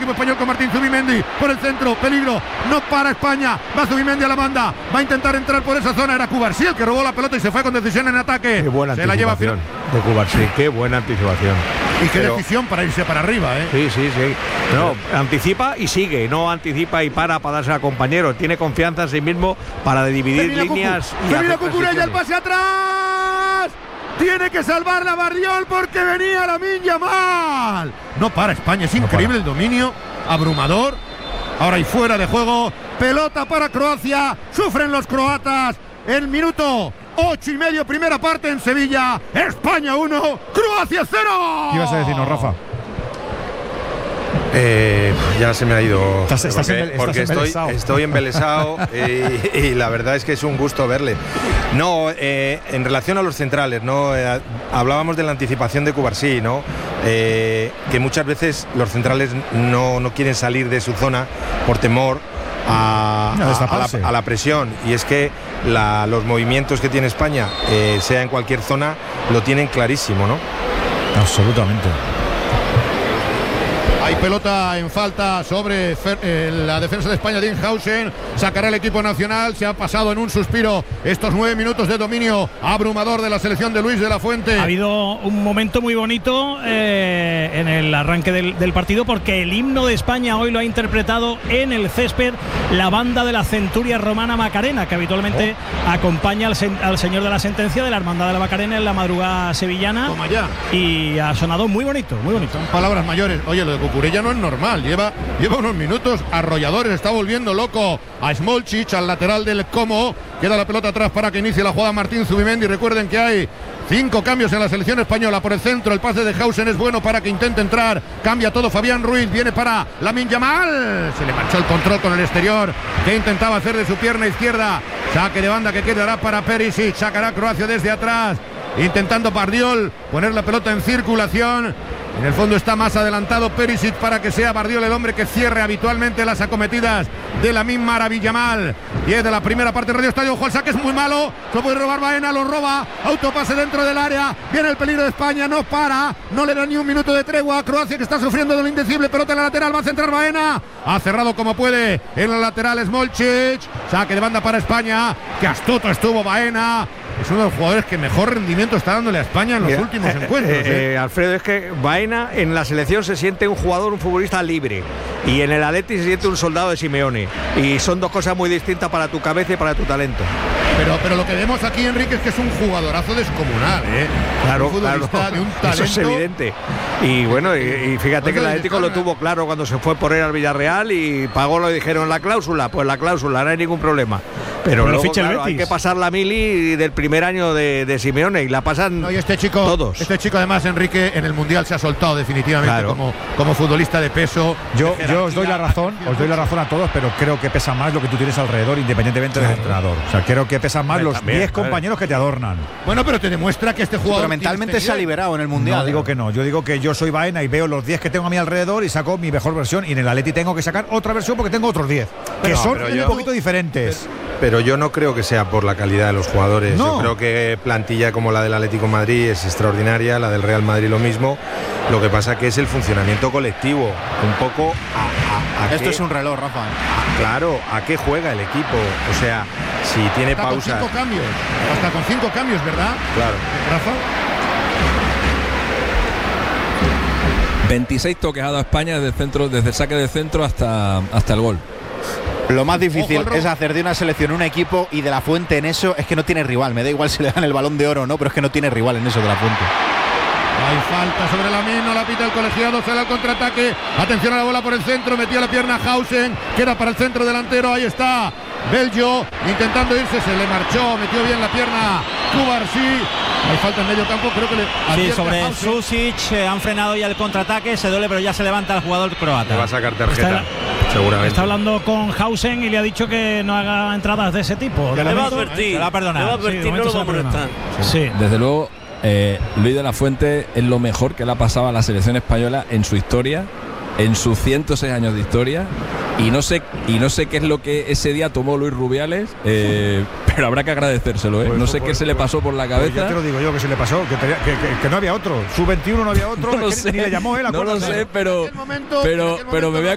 equipo español con Martín Zubimendi por el centro, peligro, no para España, va Zubimendi a la banda, va a intentar entrar por esa zona, era Cubarsí el que robó la pelota y se fue con decisión en ataque. Qué buena anticipación de Cubarsí, qué buena anticipación. Y qué decisión para irse para arriba, Sí. No, anticipa y sigue, no anticipa y para darse a compañeros, tiene confianza en sí mismo para dividir líneas. Mira Cucurella, el pase atrás. Tiene que salvarla Barriol porque venía Lamine Yamal. No para España, es increíble el dominio, abrumador. Ahora hay fuera de juego, pelota para Croacia, sufren los croatas. El minuto 8:30, primera parte en Sevilla. España 1, Croacia 0. ¿Qué ibas a decirnos, Rafa? Ya se me ha ido porque estoy embelesado y la verdad es que es un gusto verle. No, en relación a los centrales, ¿no? Hablábamos de la anticipación de Cubarsí, ¿no? Que muchas veces los centrales no quieren salir de su zona por temor a la presión, y es que los movimientos que tiene España, sea en cualquier zona, lo tienen clarísimo, ¿no? Absolutamente. Hay pelota en falta sobre la defensa de España, Dinhausen. Sacará el equipo nacional. Se ha pasado en un suspiro estos 9 minutos de dominio abrumador de la selección de Luis de la Fuente. Ha habido un momento muy bonito en el arranque del partido, porque el himno de España hoy lo ha interpretado en el césped la banda de la Centuria Romana Macarena, que habitualmente acompaña al señor de la sentencia de la Hermandad de la Macarena en la madrugada sevillana. Toma ya. Y ha sonado muy bonito, muy bonito. Son palabras mayores. Oye, lo de Cucurella no es normal, lleva unos minutos arrolladores, está volviendo loco a Smolcic, al lateral del Como. Queda la pelota atrás para que inicie la jugada Martín Zubimendi. Recuerden que hay 5 cambios en la selección española. Por el centro, el pase de Hausen es bueno para que intente entrar. Cambia todo Fabián Ruiz, viene para Lamine Yamal. Se le marchó el control con el exterior que intentaba hacer de su pierna izquierda. Saque de banda que quedará para Perisic. Sacará Croacia desde atrás, intentando Bardiol poner la pelota en circulación. En el fondo está más adelantado Perisic para que sea Bardiol el hombre que cierre habitualmente las acometidas de Lamine Yamal. 10 de la primera parte de Radio Estadio. Ojo, el saque es muy malo. Se puede robar Baena, lo roba. Autopase dentro del área. Viene el peligro de España, no para. No le da ni un minuto de tregua a Croacia, que está sufriendo de lo indecible. Pelota en la lateral, va a centrar Baena. Ha cerrado como puede en la lateral Smolcic. Saque de banda para España. Que astuto estuvo Baena. Es uno de los jugadores que mejor rendimiento está dándole a España en los últimos encuentros. Alfredo, es que Baena en la selección se siente un futbolista libre, y en el Atleti se siente un soldado de Simeone, y son dos cosas muy distintas para tu cabeza y para tu talento. Pero lo que vemos aquí, Enrique, es que es un jugadorazo descomunal, Claro, un futbolista de un talento. Eso es evidente. Y bueno, y fíjate que el Atlético lo tuvo claro cuando se fue por él al Villarreal y pagó, lo dijeron, la cláusula. Pues la cláusula, no hay ningún problema. Pero luego, claro, hay que pasar la mili del primer año de Simeone, y la pasan y este chico, todos. Este chico, además, Enrique, en el Mundial se ha soltado definitivamente como futbolista de peso. Yo os doy la razón a todos, pero creo que pesa más lo que tú tienes alrededor, independientemente del entrenador. O sea, creo que pesan más los 10 compañeros que te adornan. Bueno, pero te demuestra que este jugador, pero mentalmente se ha liberado en el Mundial. No, digo que no. Yo digo que yo soy Baena y veo los 10 que tengo a mi alrededor y saco mi mejor versión, y en el Atleti tengo que sacar otra versión porque tengo otros 10 que son un poquito diferentes. Pero yo no creo que sea por la calidad de los jugadores. No. Yo creo que plantilla como la del Atlético de Madrid es extraordinaria, la del Real Madrid lo mismo. Lo que pasa que es el funcionamiento colectivo, un poco esto es un reloj, Rafa. Claro, a qué juega el equipo. O sea, si tiene pausas. Hasta con 5 cambios, ¿verdad? Claro. Rafa. 26 toques ha dado España desde el saque de centro hasta el gol. Lo más difícil es hacer de una selección un equipo, y de la Fuente en eso es que no tiene rival. Me da igual si le dan el Balón de Oro o no, pero es que no tiene rival en eso de la Fuente. Hay falta sobre Lamine, no la pita el colegiado, sale al contraataque. Atención a la bola por el centro, metía la pierna Hausen, queda para el centro delantero, ahí está Belgio intentando irse, se le marchó, metió bien la pierna Cubarsí. Hay falta en medio campo, creo que sí, sobre Susic. Han frenado ya el contraataque, se duele, pero ya se levanta el jugador croata. Le va a sacar tarjeta, seguramente. Está hablando con Hausen y le ha dicho que no haga entradas de ese tipo. Le va a advertir, le va a perdonar. Le va a advertir, no lo va a molestar. Sí, desde luego. Luis de la Fuente es lo mejor que le ha pasado a la selección española en su historia, en sus 106 años de historia, y no sé qué es lo que ese día tomó Luis Rubiales, pero habrá que agradecérselo, no sé qué se le pasó por la cabeza. Ya te lo digo yo, que se le pasó, que no había otro, sub-21 no había otro, no lo sé, ni le llamó él. No lo sé, pero me voy a